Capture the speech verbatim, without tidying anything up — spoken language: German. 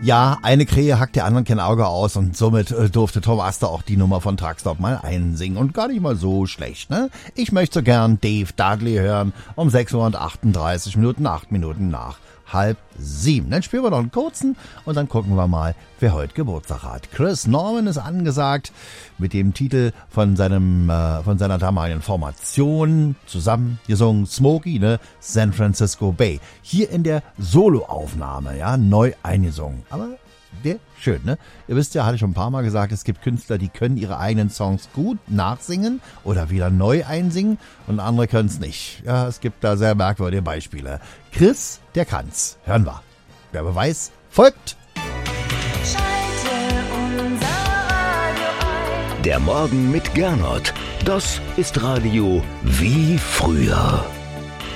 Ja, eine Krähe hackt der anderen kein Auge aus und somit äh, durfte Tom Aster auch die Nummer von Truckstop mal einsingen und gar nicht mal so schlecht, ne? Ich möchte so gern Dave Dudley hören um sechs Uhr und achtunddreißig Minuten, acht Minuten nach halb sieben. Dann spielen wir noch einen kurzen und dann gucken wir mal, wer heute Geburtstag hat. Chris Norman ist angesagt mit dem Titel von seinem äh, von seiner damaligen Formation zusammen gesungen, Smokey, ne, San Francisco Bay. Hier in der Soloaufnahme, ja, neu eingesungen. Aber der schön, ne? Ihr wisst ja, hatte ich schon ein paar Mal gesagt, es gibt Künstler, die können ihre eigenen Songs gut nachsingen oder wieder neu einsingen und andere können es nicht. Ja, es gibt da sehr merkwürdige Beispiele. Chris, der kann's. Hören wir. Wer Beweis folgt. Schalte unser Radio ein. Der Morgen mit Gernot. Das ist Radio wie früher.